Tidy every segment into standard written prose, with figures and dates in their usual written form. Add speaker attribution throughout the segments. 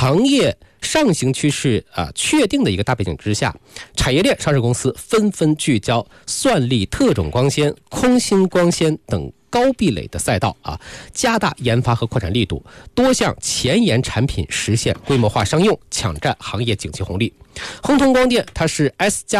Speaker 1: 行业上行趋势确定的一个大背景之下，产业链上市公司纷纷聚焦算力特种光纤、空心光纤等高壁垒的赛道加大研发和扩产力度，多项前沿产品实现规模化商用，抢占行业景气红利。恒通光电它是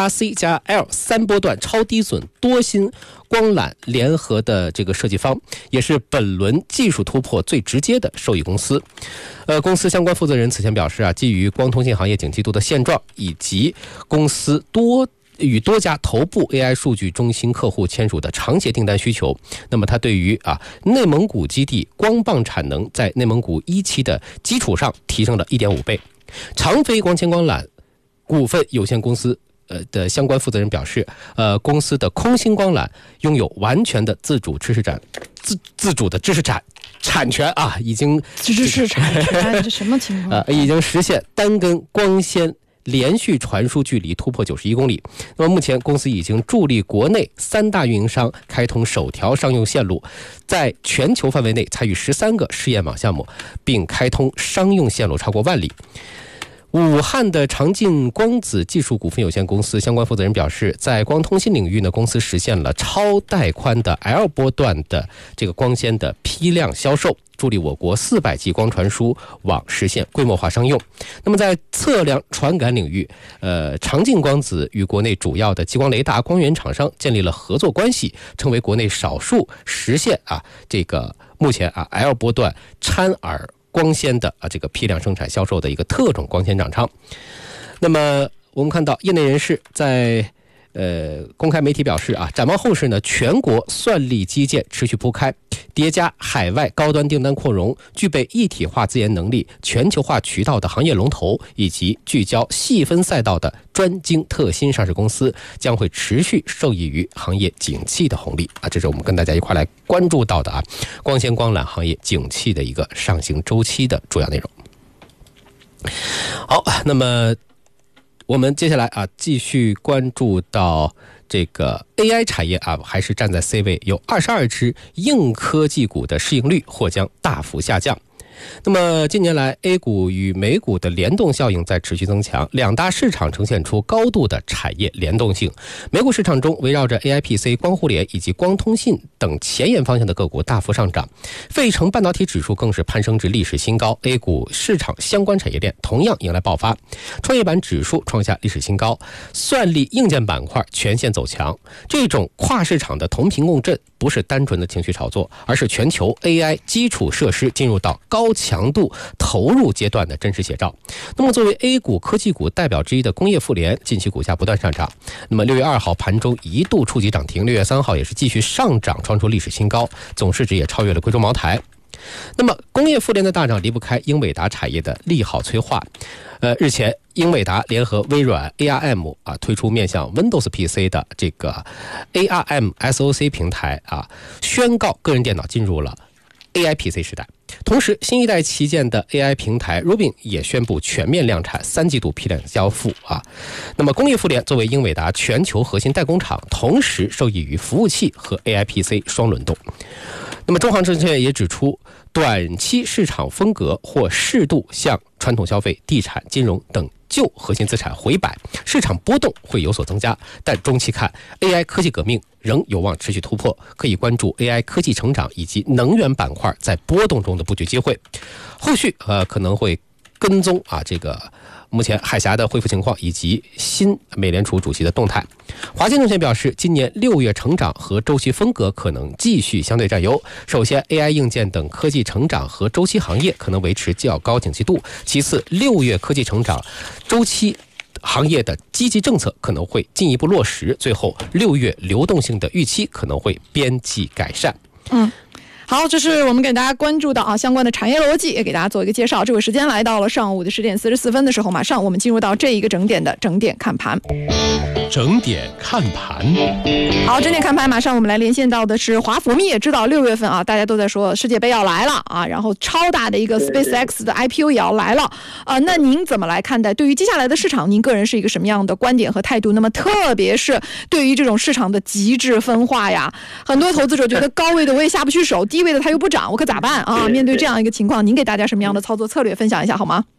Speaker 1: S+C+L 3波段超低损多芯光缆联合的这个设计方，也是本轮技术突破最直接的受益公司。公司相关负责人此前表示基于光通信行业景气度的现状，以及公司与多家头部 AI 数据中心客户签署的长协订单需求，那么它对于内蒙古基地光棒产能在内蒙古一期的基础上提升了 1.5 倍。长飞光纤光缆股份有限公司的相关负责人表示，公司的空心光缆拥有完全的自主的知识产权已经
Speaker 2: 知识产权这什么情况？
Speaker 1: 已经实现单根光纤连续传输距离突破91公里。那么目前公司已经助力国内3大运营商开通首条商用线路，在全球范围内参与13个试验网项目，并开通商用线路超过1万里。武汉的长进光子技术股份有限公司相关负责人表示，在光通信领域呢，公司实现了超带宽的 L 波段的这个光纤的批量销售，助力我国400G 光传输网实现规模化商用。那么在测量传感领域，长进光子与国内主要的激光雷达光源厂商建立了合作关系，成为国内少数实现这个目前L 波段掺耳光纤的这个批量生产销售的一个特种光纤厂商。那么我们看到业内人士在公开媒体表示展望后市呢，全国算力基建持续铺开，叠加海外高端订单扩容，具备一体化资源能力、全球化渠道的行业龙头，以及聚焦细分赛道的专精特新上市公司，将会持续受益于行业景气的红利这是我们跟大家一块来关注到的光纤光缆行业景气的一个上行周期的主要内容。好，那么我们接下来继续关注到这个 AI 产业还是站在 C 位，有22只硬科技股的市盈率或将大幅下降。那么近年来 A 股与美股的联动效应在持续增强，两大市场呈现出高度的产业联动性。美股市场中围绕着 AIPC、 光互联以及光通信等前沿方向的个股大幅上涨，费城半导体指数更是攀升至历史新高。 A 股市场相关产业链同样迎来爆发，创业板指数创下历史新高，算力硬件板块全线走强。这种跨市场的同频共振不是单纯的情绪炒作，而是全球 AI 基础设施进入到高强度投入阶段的真实写照。那么作为 A 股科技股代表之一的工业富联，近期股价不断上涨。那么6月2号盘中一度触及涨停，6月3号也是继续上涨，创出历史新高，总市值也超越了贵州茅台。那么工业富联的大涨离不开英伟达产业的利好催化。日前英伟达联合微软 ARM 推出面向 Windows PC 的这个 ARM SoC 平台宣告个人电脑进入了 AI PC 时代。同时新一代旗舰的 AI 平台 Rubin 也宣布全面量产，3季度批量交付那么工业富联作为英伟达全球核心代工厂，同时受益于服务器和 AI PC 双轮动。那么中航证券也指出，短期市场风格或适度向传统消费、地产、金融等旧核心资产回摆，市场波动会有所增加，但中期看 AI 科技革命仍有望持续突破，可以关注 AI 科技成长以及能源板块在波动中的布局机会。后续可能会跟踪这个目前海峡的恢复情况以及新美联储主席的动态。华信证券表示，今年6月成长和周期风格可能继续相对占优。首先 AI 硬件等科技成长和周期行业可能维持较高景气度，其次6月科技成长周期行业的积极政策可能会进一步落实，最后6月流动性的预期可能会边际改善。
Speaker 2: 好，这是我们给大家关注到相关的产业逻辑，也给大家做一个介绍。这个时间来到了上午的10点44分的时候，马上我们进入到这一个整点的整点看盘。
Speaker 3: 整点看盘。
Speaker 2: 好，整点看盘，马上我们来连线到的是华府。我们也知道6月份大家都在说世界杯要来了然后超大的一个 SpaceX 的 IPO 也要来了那您怎么来看待？对于接下来的市场，您个人是一个什么样的观点和态度？那么特别是对于这种市场的极致分化呀，很多投资者觉得高位的我也下不去手，低位的它又不涨，我可咋办面对这样一个情况，您给大家什么样的操作策略分享一下好吗？